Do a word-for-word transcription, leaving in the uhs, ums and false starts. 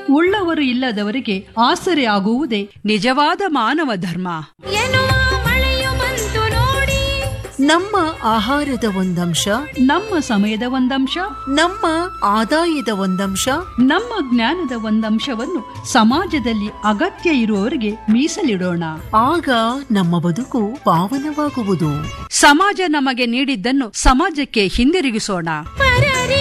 ಉಳ್ಳವರು ಇಲ್ಲದವರಿಗೆ ಆಸರೆ ಆಗುವುದೇ ನಿಜವಾದ ಮಾನವ ಧರ್ಮ ಎನ್ನುವ ಮಳೆಯು ಬಂತು ನೋಡಿ. ನಮ್ಮ ಆಹಾರದ ಒಂದಂಶ, ನಮ್ಮ ಸಮಯದ ಒಂದಂಶ, ನಮ್ಮ ಆದಾಯದ ಒಂದಂಶ, ನಮ್ಮ ಜ್ಞಾನದ ಒಂದಂಶವನ್ನು ಸಮಾಜದಲ್ಲಿ ಅಗತ್ಯ ಇರುವವರಿಗೆ ಮೀಸಲಿಡೋಣ. ಆಗ ನಮ್ಮ ಬದುಕು ಪಾವನವಾಗುವುದು. ಸಮಾಜ ನಮಗೆ ನೀಡಿದ್ದನ್ನು ಸಮಾಜಕ್ಕೆ ಹಿಂದಿರುಗಿಸೋಣ.